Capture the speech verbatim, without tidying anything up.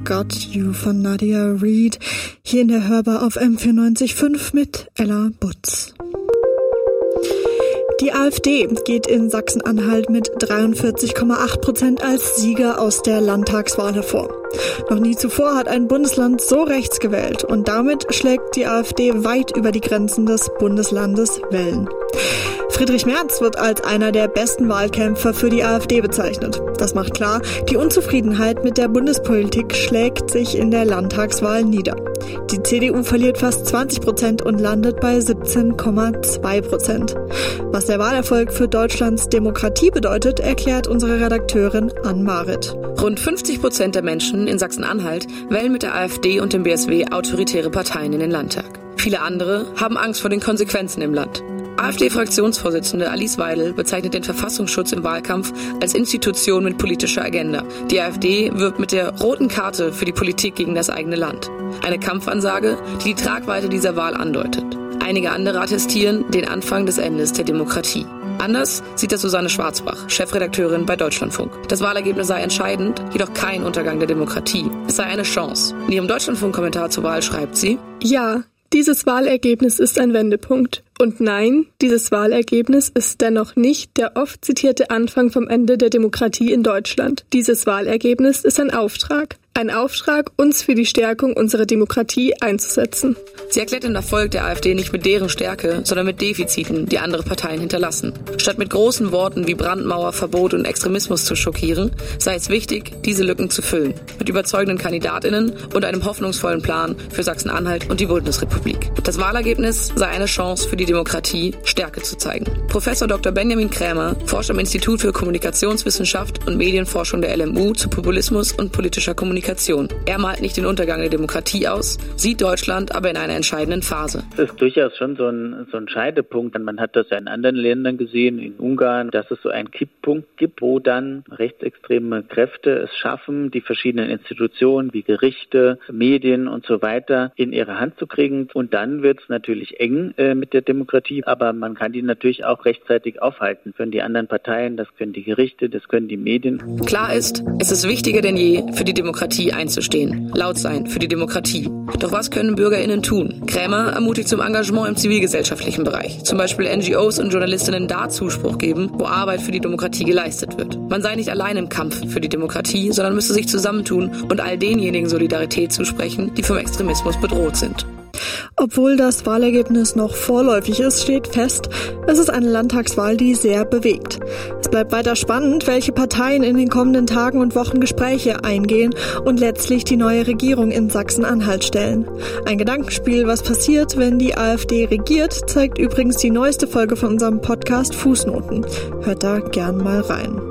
Got You von Nadia Reid. Hier in der Hörbar auf M vierundneunzig Komma fünf mit Ella Butz. Die AfD geht in Sachsen-Anhalt mit dreiundvierzig Komma acht Prozent als Sieger aus der Landtagswahl hervor. Noch nie zuvor hat ein Bundesland so rechts gewählt und damit schlägt die AfD weit über die Grenzen des Bundeslandes Wellen. Friedrich Merz wird als einer der besten Wahlkämpfer für die AfD bezeichnet. Das macht klar, die Unzufriedenheit mit der Bundespolitik schlägt sich in der Landtagswahl nieder. Die C D U verliert fast zwanzig Prozent und landet bei siebzehn Komma zwei Prozent. Was der Wahlerfolg für Deutschlands Demokratie bedeutet, erklärt unsere Redakteurin Ann Marit. Rund fünfzig Prozent der Menschen in Sachsen-Anhalt wählen mit der AfD und dem B S W autoritäre Parteien in den Landtag. Viele andere haben Angst vor den Konsequenzen im Land. AfD-Fraktionsvorsitzende Alice Weidel bezeichnet den Verfassungsschutz im Wahlkampf als Institution mit politischer Agenda. Die AfD wirbt mit der roten Karte für die Politik gegen das eigene Land. Eine Kampfansage, die die Tragweite dieser Wahl andeutet. Einige andere attestieren den Anfang des Endes der Demokratie. Anders sieht das Susanne Schwarzbach, Chefredakteurin bei Deutschlandfunk. Das Wahlergebnis sei entscheidend, jedoch kein Untergang der Demokratie. Es sei eine Chance. In ihrem Deutschlandfunk-Kommentar zur Wahl schreibt sie: Ja, dieses Wahlergebnis ist ein Wendepunkt. Und nein, dieses Wahlergebnis ist dennoch nicht der oft zitierte Anfang vom Ende der Demokratie in Deutschland. Dieses Wahlergebnis ist ein Auftrag. Ein Auftrag, uns für die Stärkung unserer Demokratie einzusetzen. Sie erklärt den Erfolg der AfD nicht mit deren Stärke, sondern mit Defiziten, die andere Parteien hinterlassen. Statt mit großen Worten wie Brandmauer, Verbot und Extremismus zu schockieren, sei es wichtig, diese Lücken zu füllen. Mit überzeugenden KandidatInnen und einem hoffnungsvollen Plan für Sachsen-Anhalt und die Bundesrepublik. Das Wahlergebnis sei eine Chance für die Demokratie, Stärke zu zeigen. Professor Doktor Benjamin Krämer forscht am Institut für Kommunikationswissenschaft und Medienforschung der L M U zu Populismus und politischer Kommunikation. Er malt nicht den Untergang der Demokratie aus, sieht Deutschland aber in einer entscheidenden Phase. Das ist durchaus schon so ein, so ein Scheidepunkt. Man hat das ja in anderen Ländern gesehen, in Ungarn, dass es so einen Kipppunkt gibt, wo dann rechtsextreme Kräfte es schaffen, die verschiedenen Institutionen wie Gerichte, Medien und so weiter in ihre Hand zu kriegen. Und dann wird es natürlich eng äh, mit der Demokratie, aber man kann die natürlich auch rechtzeitig aufhalten. Das können die anderen Parteien, das können die Gerichte, das können die Medien. Klar ist, es ist wichtiger denn je, für die Demokratie einzustehen, laut sein für die Demokratie. Doch was können BürgerInnen tun? Krämer ermutigt zum Engagement im zivilgesellschaftlichen Bereich. Zum Beispiel N G Os und JournalistInnen da Zuspruch geben, wo Arbeit für die Demokratie geleistet wird. Man sei nicht allein im Kampf für die Demokratie, sondern müsse sich zusammentun und all denjenigen Solidarität zusprechen, die vom Extremismus bedroht sind. Obwohl das Wahlergebnis noch vorläufig ist, steht fest, es ist eine Landtagswahl, die sehr bewegt. Es bleibt weiter spannend, welche Parteien in den kommenden Tagen und Wochen Gespräche eingehen und letztlich die neue Regierung in Sachsen-Anhalt stellen. Ein Gedankenspiel, was passiert, wenn die AfD regiert, zeigt übrigens die neueste Folge von unserem Podcast Fußnoten. Hört da gern mal rein.